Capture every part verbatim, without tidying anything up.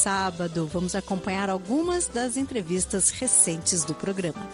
sábado. Vamos acompanhar algumas das entrevistas recentes do programa.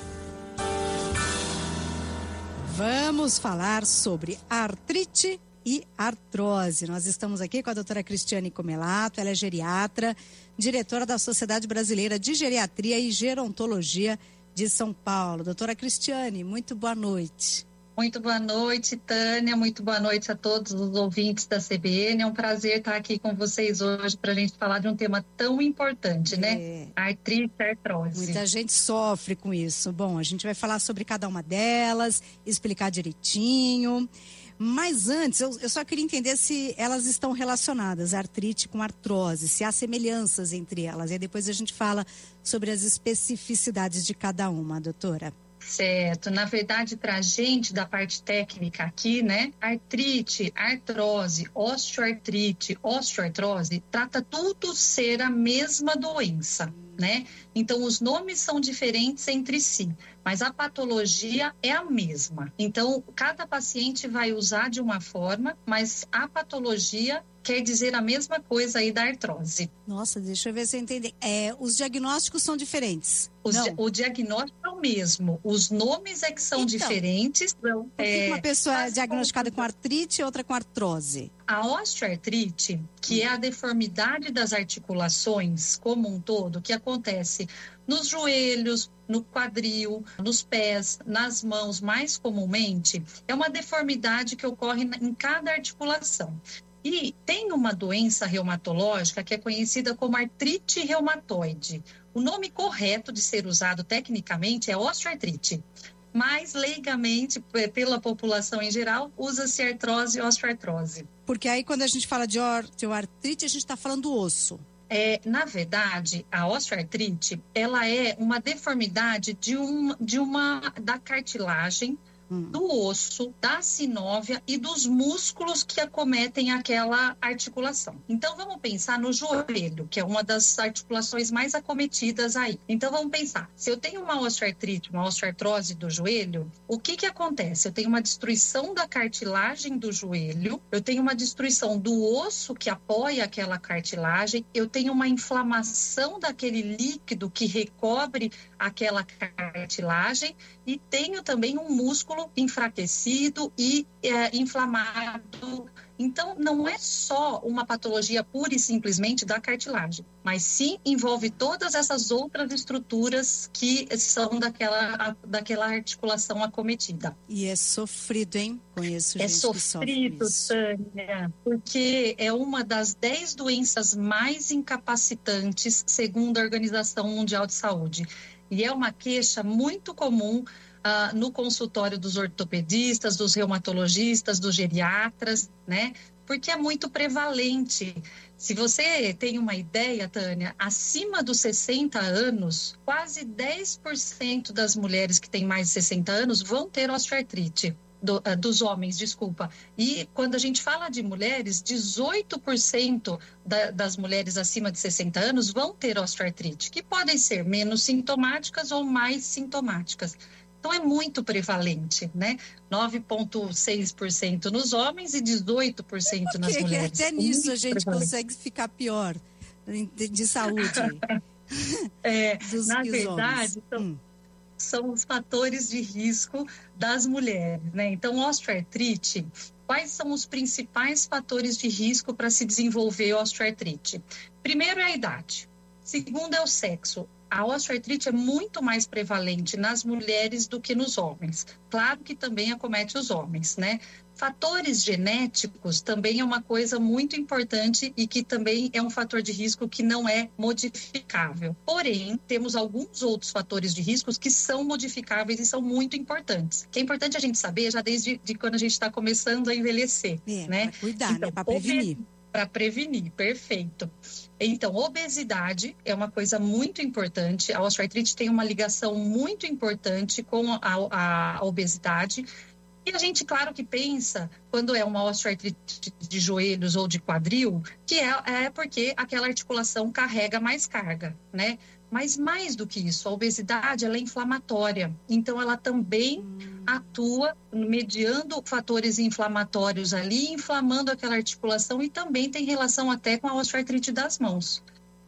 Vamos falar sobre artrite e artrose. Nós estamos aqui com a doutora Cristiane Comelato, ela é geriatra, diretora da Sociedade Brasileira de Geriatria e Gerontologia de São Paulo. Doutora Cristiane, muito boa noite. Muito boa noite, Tânia, muito boa noite a todos os ouvintes da C B N. É um prazer estar aqui com vocês hoje para a gente falar de um tema tão importante, é. né? Artrite e artrose. Muita gente sofre com isso. Bom, a gente vai falar sobre cada uma delas, explicar direitinho. Mas antes, eu, eu só queria entender se elas estão relacionadas, a artrite com a artrose, se há semelhanças entre elas. E aí depois a gente fala sobre as especificidades de cada uma, doutora. Certo, na verdade, para a gente da parte técnica aqui, né, artrite, artrose, osteoartrite, osteoartrose, trata tudo ser a mesma doença, né? Então, os nomes são diferentes entre si, mas a patologia é a mesma. Então, cada paciente vai usar de uma forma, mas a patologia quer dizer a mesma coisa aí da artrose. Nossa, deixa eu ver se eu entendi. É, os diagnósticos são diferentes? Os, Não. O diagnóstico é o mesmo, os nomes é que são então, diferentes. Por que é, uma pessoa é diagnosticada com artrite e outra com artrose? A osteoartrite, que hum. é a deformidade das articulações como um todo, que acontece nos joelhos, no quadril, nos pés, nas mãos, mais comumente, é uma deformidade que ocorre em cada articulação. E tem uma doença reumatológica que é conhecida como artrite reumatoide. O nome correto de ser usado tecnicamente é osteoartrite, mas leigamente, pela população em geral, usa-se artrose e osteoartrose. Porque aí quando a gente fala de osteoartrite, a gente está falando do osso. É, na verdade, a osteoartrite, ela é uma deformidade de, um, de uma, da cartilagem, do osso, da sinóvia e dos músculos que acometem aquela articulação. Então, vamos pensar no joelho, que é uma das articulações mais acometidas aí. Então, vamos pensar, se eu tenho uma osteoartrite, uma osteoartrose do joelho, o que que acontece? Eu tenho uma destruição da cartilagem do joelho, eu tenho uma destruição do osso que apoia aquela cartilagem, eu tenho uma inflamação daquele líquido que recobre aquela cartilagem e tenho também um músculo enfraquecido e é, inflamado. Então, não é só uma patologia pura e simplesmente da cartilagem, mas sim envolve todas essas outras estruturas que são daquela, daquela articulação acometida. E é sofrido, hein? Conheço gente é sofrido, que sofre isso. Tânia, porque é uma das dez doenças mais incapacitantes, segundo a Organização Mundial de Saúde. E é uma queixa muito comum Uh, no consultório dos ortopedistas, dos reumatologistas, dos geriatras, né? Porque é muito prevalente. Se você tem uma ideia, Tânia, acima dos sessenta anos, quase dez por cento das mulheres que têm mais de sessenta anos vão ter osteoartrite. Do, uh, dos homens, desculpa. E quando a gente fala de mulheres, dezoito por cento da, das mulheres acima de sessenta anos vão ter osteoartrite, que podem ser menos sintomáticas ou mais sintomáticas. Então, é muito prevalente, né? nove vírgula seis por cento nos homens e dezoito por cento nas mulheres. Até nisso a gente consegue ficar pior de, de saúde. É, dos, na verdade, são, hum. são os fatores de risco das mulheres, né? Então, osteoartrite, quais são os principais fatores de risco para se desenvolver osteoartrite? Primeiro é a idade. Segundo é o sexo. A osteoartrite é muito mais prevalente nas mulheres do que nos homens. Claro que também acomete os homens, né? Fatores genéticos também é uma coisa muito importante e que também é um fator de risco que não é modificável. Porém, temos alguns outros fatores de riscos que são modificáveis e são muito importantes. Que é importante a gente saber já desde de quando a gente está começando a envelhecer, é, né? Para cuidar, então, né? Para prevenir. Para prevenir, perfeito. Então, obesidade é uma coisa muito importante. A osteoartrite tem uma ligação muito importante com a, a, a obesidade. E a gente, claro que pensa, quando é uma osteoartrite de joelhos ou de quadril, que é, é porque aquela articulação carrega mais carga, né? Mas mais do que isso, a obesidade ela é inflamatória. Então, ela também hum. atua mediando fatores inflamatórios ali, inflamando aquela articulação e também tem relação até com a osteoartrite das mãos.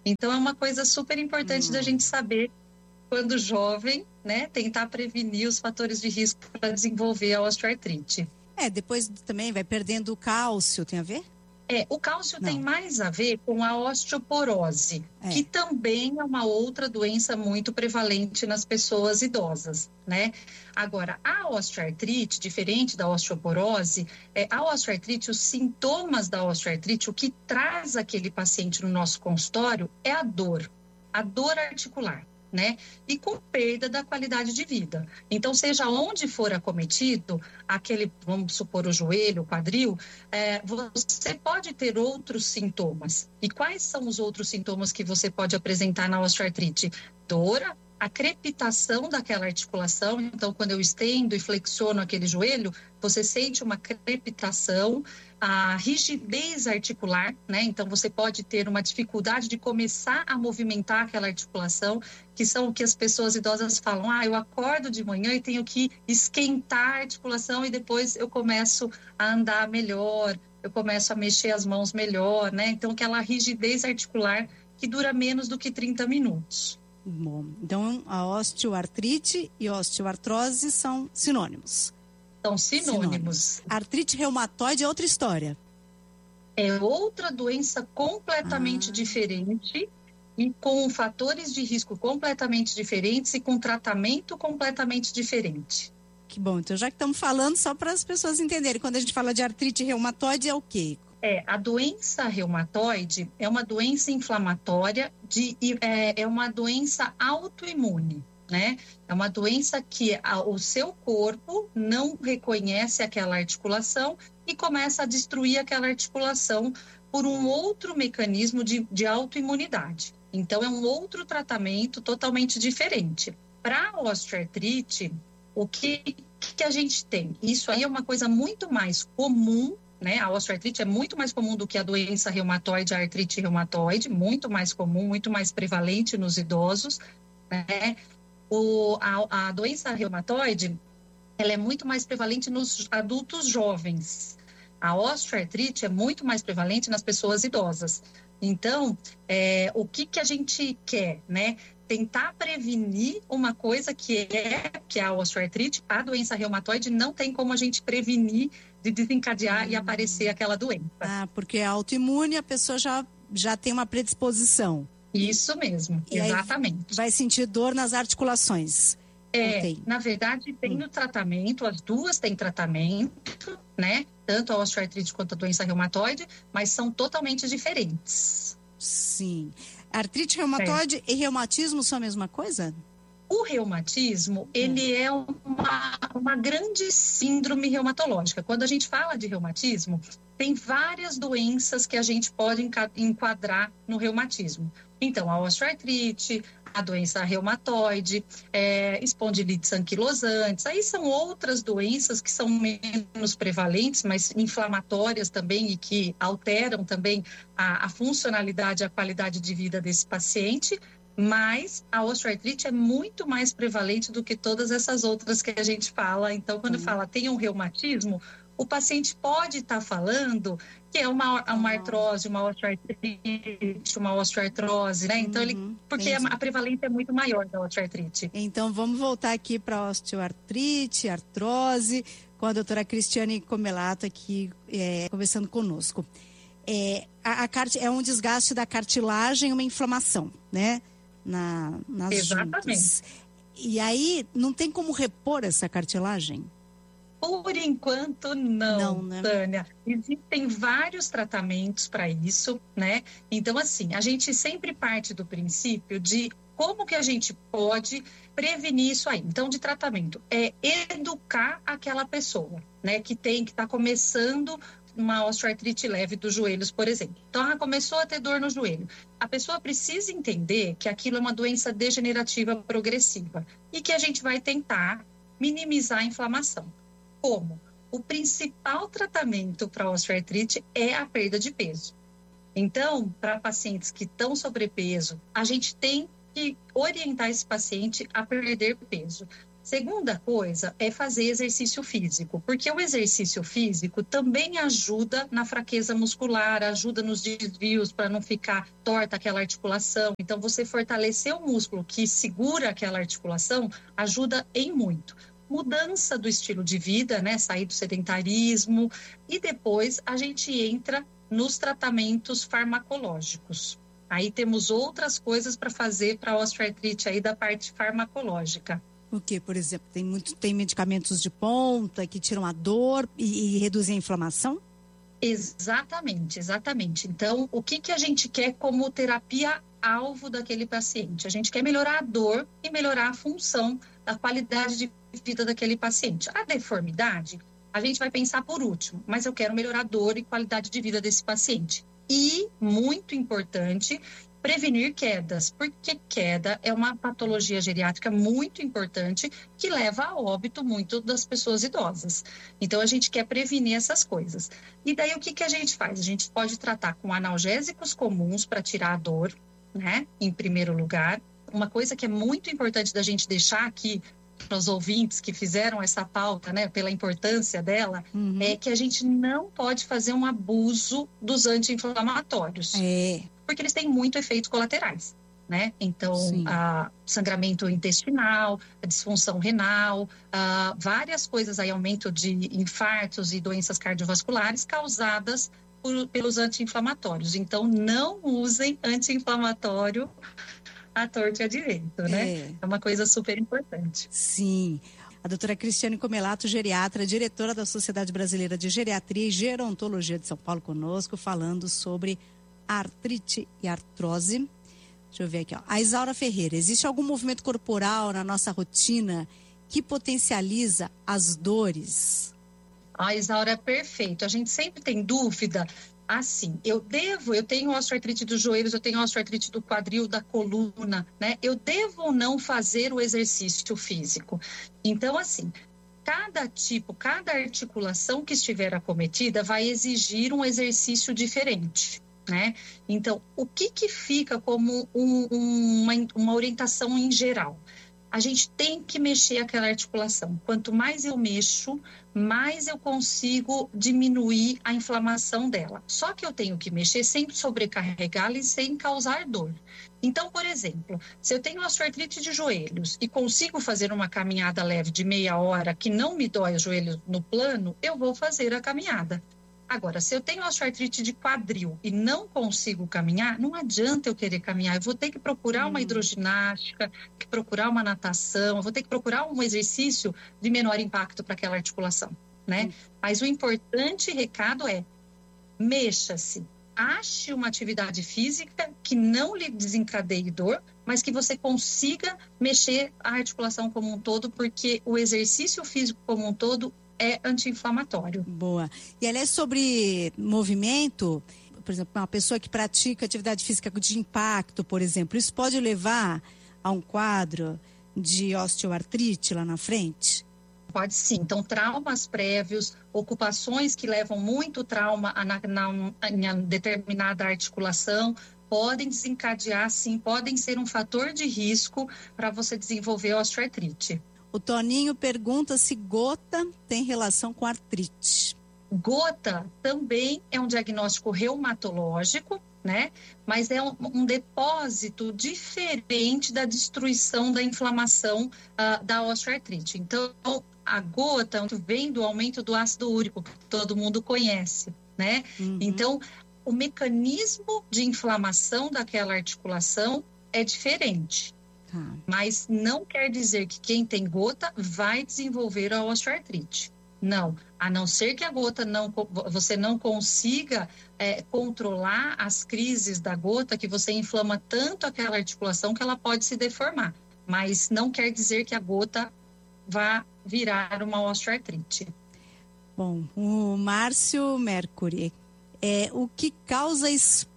Então, é uma coisa super importante hum. da gente saber, quando jovem, né, tentar prevenir os fatores de risco para desenvolver a osteoartrite. É, depois também vai perdendo o cálcio, tem a ver? É, o cálcio Não. tem mais a ver com a osteoporose, é. que também é uma outra doença muito prevalente nas pessoas idosas, né? Agora, a osteoartrite, diferente da osteoporose, é, a osteoartrite, os sintomas da osteoartrite, o que traz aquele paciente no nosso consultório é a dor, a dor articular. Né? E com perda da qualidade de vida. Então, seja onde for acometido, aquele, vamos supor, o joelho, o quadril, é, você pode ter outros sintomas. E quais são os outros sintomas que você pode apresentar na osteoartrite? Dor, a crepitação daquela articulação. Então, quando eu estendo e flexiono aquele joelho, você sente uma crepitação, a rigidez articular, né? Então, você pode ter uma dificuldade de começar a movimentar aquela articulação, que são o que as pessoas idosas falam. Ah, eu acordo de manhã e tenho que esquentar a articulação e depois eu começo a andar melhor, eu começo a mexer as mãos melhor, né? Então, aquela rigidez articular que dura menos do que trinta minutos. Bom, então a osteoartrite e osteoartrose são sinônimos. São sinônimos. sinônimos. Artrite reumatoide é outra história. É outra doença completamente ah. diferente e com fatores de risco completamente diferentes e com tratamento completamente diferente. Que bom, então já que estamos falando, só para as pessoas entenderem, quando a gente fala de artrite reumatoide é o quê? É, a doença reumatoide é uma doença inflamatória, de, é, é uma doença autoimune, né? É uma doença que a, o seu corpo não reconhece aquela articulação e começa a destruir aquela articulação por um outro mecanismo de, de autoimunidade. Então, é um outro tratamento totalmente diferente. Para a osteoartrite, o que, que a gente tem? Isso aí é uma coisa muito mais comum, né? A osteoartrite é muito mais comum do que a doença reumatoide, a artrite reumatoide, muito mais comum, muito mais prevalente nos idosos, né? O, a, a doença reumatoide, ela é muito mais prevalente nos adultos jovens. A osteoartrite é muito mais prevalente nas pessoas idosas. Então, é, o que, que a gente quer, né? Tentar prevenir uma coisa que é, que é a osteoartrite. A doença reumatoide não tem como a gente prevenir de desencadear hum. e aparecer aquela doença. Ah, porque é autoimune, a pessoa já, já tem uma predisposição. Isso mesmo, e exatamente. Vai sentir dor nas articulações. É, na verdade, tem hum. o tratamento, as duas têm tratamento, né? Tanto a osteoartrite quanto a doença reumatoide, mas são totalmente diferentes. Sim. Artrite reumatoide é. e reumatismo são a mesma coisa? O reumatismo, ele é uma, uma grande síndrome reumatológica. Quando a gente fala de reumatismo, tem várias doenças que a gente pode enquadrar no reumatismo. Então, a osteoartrite, a doença reumatoide, é, espondilites anquilosantes, aí são outras doenças que são menos prevalentes, mas inflamatórias também e que alteram também a, a funcionalidade e a qualidade de vida desse paciente, mas a osteoartrite é muito mais prevalente do que todas essas outras que a gente fala. Então, quando hum. fala tem um reumatismo, o paciente pode estar tá falando que é uma, uma artrose, uma osteoartrite, uma osteoartrose, né? Então, uhum, ele, porque a, a prevalência é muito maior da osteoartrite. Então, vamos voltar aqui para a osteoartrite, artrose, com a doutora Cristiane Comelato aqui é, conversando conosco. É, a, a cart... é um desgaste da cartilagem, uma inflamação, né? Na, nas Exatamente. Juntas. E aí, não tem como repor essa cartilagem? Por enquanto, não, não né? Tânia. Existem vários tratamentos para isso, né? Então, assim, a gente sempre parte do princípio de como que a gente pode prevenir isso aí. Então, de tratamento, é educar aquela pessoa, né? Que tem, que está começando uma osteoartrite leve dos joelhos, por exemplo. Então, ela começou a ter dor no joelho. A pessoa precisa entender que aquilo é uma doença degenerativa progressiva e que a gente vai tentar minimizar a inflamação. Como? O principal tratamento para a osteoartrite é a perda de peso. Então, para pacientes que estão sobrepeso, a gente tem que orientar esse paciente a perder peso. Segunda coisa é fazer exercício físico, porque o exercício físico também ajuda na fraqueza muscular, ajuda nos desvios para não ficar torta aquela articulação. Então, você fortalecer o músculo que segura aquela articulação ajuda em muito. Mudança do estilo de vida, né? Sair do sedentarismo e depois a gente entra nos tratamentos farmacológicos. Aí temos outras coisas para fazer para a osteoartrite aí da parte farmacológica. O que, por exemplo, tem, muito, tem medicamentos de ponta que tiram a dor e, e reduzem a inflamação? Exatamente, exatamente. Então, o que, que a gente quer como terapia-alvo daquele paciente? A gente quer melhorar a dor e melhorar a função, a qualidade de vida daquele paciente. A deformidade, a gente vai pensar por último, mas eu quero melhorar a dor e qualidade de vida desse paciente. E, muito importante, prevenir quedas, porque queda é uma patologia geriátrica muito importante que leva a óbito muito das pessoas idosas. Então, a gente quer prevenir essas coisas. E daí, o que, que a gente faz? A gente pode tratar com analgésicos comuns para tirar a dor, né? Em primeiro lugar. Uma coisa que é muito importante da gente deixar aqui para os ouvintes que fizeram essa pauta, né, pela importância dela, uhum. é que a gente não pode fazer um abuso dos anti-inflamatórios. É. Porque eles têm muito efeitos colaterais, né? Então, a sangramento intestinal, a disfunção renal, a várias coisas aí, aumento de infartos e doenças cardiovasculares causadas por, pelos anti-inflamatórios. Então, não usem anti-inflamatório à torta e à direito, né? É. é uma coisa super importante. Sim. A doutora Cristiane Comelato, geriatra, diretora da Sociedade Brasileira de Geriatria e Gerontologia de São Paulo, conosco, falando sobre artrite e artrose. Deixa eu ver aqui, ó. A Isaura Ferreira, existe algum movimento corporal na nossa rotina que potencializa as dores? A Isaura é perfeito. A gente sempre tem dúvida. Assim, eu devo, eu tenho osteoartrite dos joelhos, eu tenho osteoartrite do quadril, da coluna, né? Eu devo ou não fazer o exercício físico? Então, assim, cada tipo, cada articulação que estiver acometida vai exigir um exercício diferente, né? Então, o que que fica como um, um, uma, uma orientação em geral? A gente tem que mexer aquela articulação. Quanto mais eu mexo, mais eu consigo diminuir a inflamação dela. Só que eu tenho que mexer sem sobrecarregá-la e sem causar dor. Então, por exemplo, se eu tenho osteoartrite de joelhos e consigo fazer uma caminhada leve de meia hora que não me dói os joelhos no plano, eu vou fazer a caminhada. Agora, se eu tenho osteoartrite de quadril e não consigo caminhar, não adianta eu querer caminhar. Eu vou ter que procurar uma hidroginástica, que procurar uma natação, eu vou ter que procurar um exercício de menor impacto para aquela articulação, né? Mas o importante recado é, mexa-se, ache uma atividade física que não lhe desencadeie dor, mas que você consiga mexer a articulação como um todo, porque o exercício físico como um todo é anti-inflamatório. Boa. E aliás, sobre movimento, por exemplo, uma pessoa que pratica atividade física de impacto, por exemplo, isso pode levar a um quadro de osteoartrite lá na frente? Pode sim. Então, traumas prévios, ocupações que levam muito trauma a, na, na, em determinada articulação, podem desencadear, sim, podem ser um fator de risco para você desenvolver osteoartrite. O Toninho pergunta se gota tem relação com artrite. Gota também é um diagnóstico reumatológico, né? Mas é um, um depósito diferente da destruição da inflamação uh, da osteoartrite. Então, a gota vem do aumento do ácido úrico, que todo mundo conhece, né? Uhum. Então, o mecanismo de inflamação daquela articulação é diferente. Mas não quer dizer que quem tem gota vai desenvolver a osteoartrite. Não, a não ser que a gota não, você não consiga é, controlar as crises da gota, que você inflama tanto aquela articulação que ela pode se deformar. Mas não quer dizer que a gota vá virar uma osteoartrite. Bom, o Márcio Mercury, é, o que causa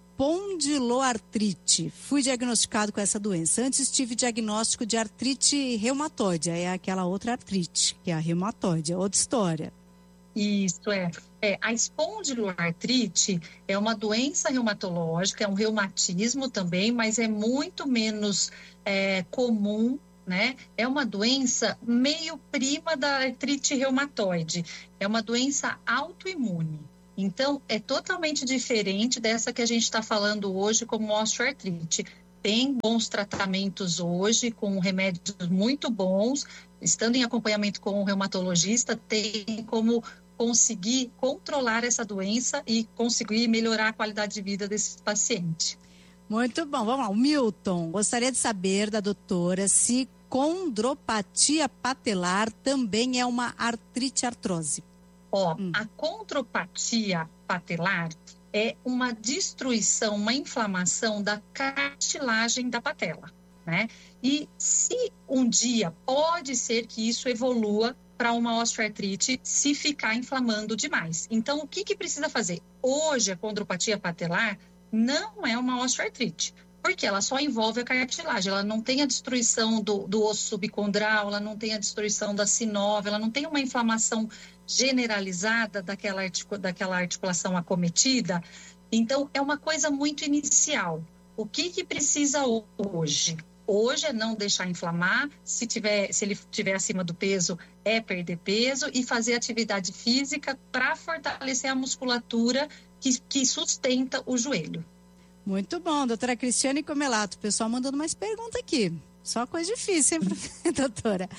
espondiloartrite? Fui diagnosticado com essa doença. Antes tive diagnóstico de artrite reumatoide, é aquela outra artrite, que é a reumatoide, é outra história. Isso, é. é. A espondiloartrite é uma doença reumatológica, é um reumatismo também, mas é muito menos é, comum, né, é uma doença meio prima da artrite reumatoide, é uma doença autoimune. Então, é totalmente diferente dessa que a gente está falando hoje como osteoartrite. Tem bons tratamentos hoje, com remédios muito bons, estando em acompanhamento com o reumatologista, tem como conseguir controlar essa doença e conseguir melhorar a qualidade de vida desse paciente. Muito bom, vamos lá. O Milton, gostaria de saber da doutora se condropatia patelar também é uma artrite-artrose. Ó, hum. A condropatia patelar é uma destruição, uma inflamação da cartilagem da patela, né? E se um dia pode ser que isso evolua para uma osteoartrite se ficar inflamando demais. Então, o que que precisa fazer? Hoje, a condropatia patelar não é uma osteoartrite, porque ela só envolve a cartilagem, ela não tem a destruição do, do osso subcondral, ela não tem a destruição da sinóvia, ela não tem uma inflamação generalizada daquela, articu- daquela articulação acometida. Então, é uma coisa muito inicial. O que que precisa hoje? Hoje é não deixar inflamar, se, tiver, se ele estiver acima do peso, é perder peso e fazer atividade física para fortalecer a musculatura que, que sustenta o joelho. Muito bom, doutora Cristiane Comelato. O pessoal mandando mais perguntas aqui. Só coisa difícil, hein, doutora?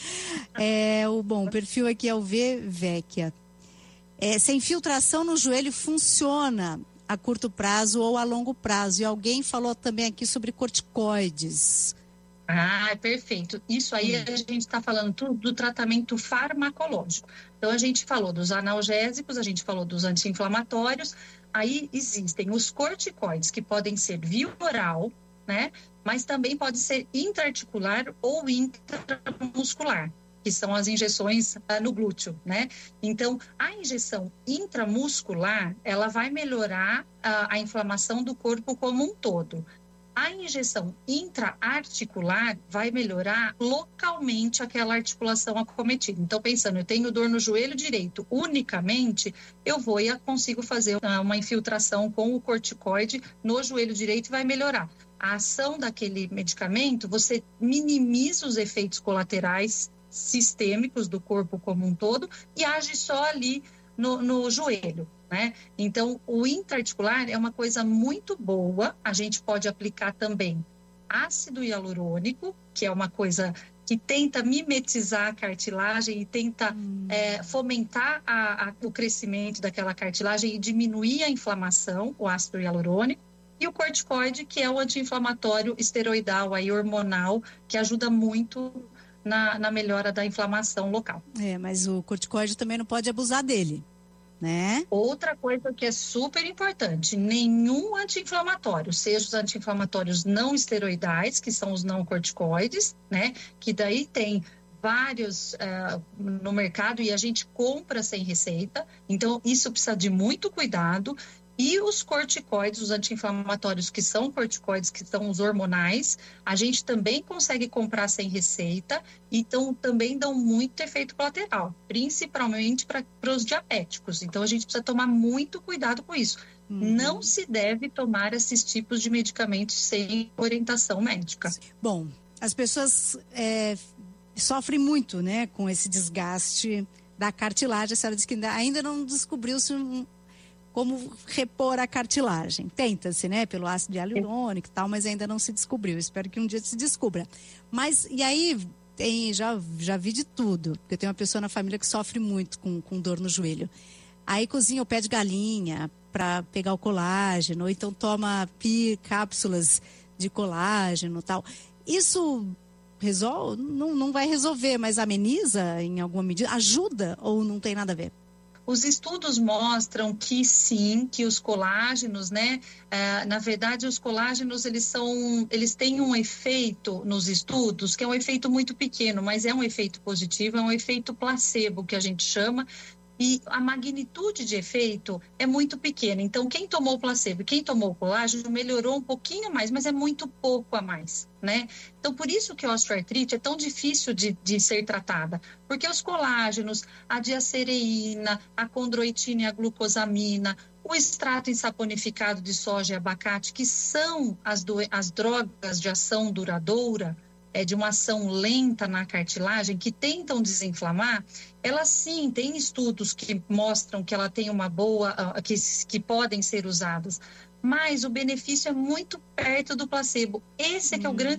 É, o bom, o perfil aqui é o V. Vecchia. É, se a infiltração no joelho funciona a curto prazo ou a longo prazo. E alguém falou também aqui sobre corticoides. Ah, perfeito. Isso aí hum. a gente está falando tudo do tratamento farmacológico. Então, a gente falou dos analgésicos, a gente falou dos anti-inflamatórios. Aí existem os corticoides, que podem ser via oral, né? Mas também pode ser intraarticular ou intramuscular, que são as injeções uh, no glúteo, né? Então, a injeção intramuscular, ela vai melhorar uh, a inflamação do corpo como um todo. A injeção intraarticular vai melhorar localmente aquela articulação acometida. Então, pensando, eu tenho dor no joelho direito unicamente, eu vou e consigo fazer uma infiltração com o corticoide no joelho direito e vai melhorar. A ação daquele medicamento, você minimiza os efeitos colaterais sistêmicos do corpo como um todo e age só ali no, no joelho. Né? Então, o intraarticular é uma coisa muito boa. A gente pode aplicar também ácido hialurônico, que é uma coisa que tenta mimetizar a cartilagem e tenta hum. é, fomentar a, a, o crescimento daquela cartilagem e diminuir a inflamação, o ácido hialurônico. E o corticoide, que é o anti-inflamatório esteroidal, aí, hormonal, que ajuda muito na, na melhora da inflamação local. É, mas o corticoide também não pode abusar dele. Né? Outra coisa que é super importante, nenhum anti-inflamatório, seja os anti-inflamatórios não esteroidais, que são os não corticoides, né? Que daí tem vários uh, no mercado e a gente compra sem receita, então isso precisa de muito cuidado. E os corticoides, os anti-inflamatórios que são corticoides, que são os hormonais, a gente também consegue comprar sem receita, então também dão muito efeito colateral, principalmente para os diabéticos. Então a gente precisa tomar muito cuidado com isso. Uhum. Não se deve tomar esses tipos de medicamentos sem orientação médica. Bom, as pessoas é, sofrem muito, né, com esse desgaste da cartilagem. A senhora disse que ainda não descobriu-se um como repor a cartilagem. Tenta-se, né, pelo ácido hialurônico e tal, mas ainda não se descobriu. Espero que um dia se descubra. Mas, e aí, tem, já, já vi de tudo, porque eu tenho uma pessoa na família que sofre muito com, com dor no joelho. Aí cozinha o pé de galinha para pegar o colágeno, ou então toma pi, cápsulas de colágeno e tal. Isso resolve? Não, não vai resolver, mas ameniza em alguma medida? Ajuda ou não tem nada a ver? Os estudos mostram que sim, que os colágenos, né, uh, na verdade os colágenos eles são, eles têm um efeito nos estudos, que é um efeito muito pequeno, mas é um efeito positivo, é um efeito placebo que a gente chama, e a magnitude de efeito é muito pequena. Então, quem tomou o placebo e quem tomou o colágeno melhorou um pouquinho mais, mas é muito pouco a mais, né? Então, por isso que a osteoartrite é tão difícil de, de ser tratada, porque os colágenos, a diacereína, a condroitina e a glucosamina, o extrato insaponificado de soja e abacate, que são as, do, as drogas de ação duradoura, é, de uma ação lenta na cartilagem, que tentam desinflamar, ela sim tem estudos que mostram que ela tem uma boa, que, que podem ser usadas, mas o benefício é muito perto do placebo. Esse é que é o grande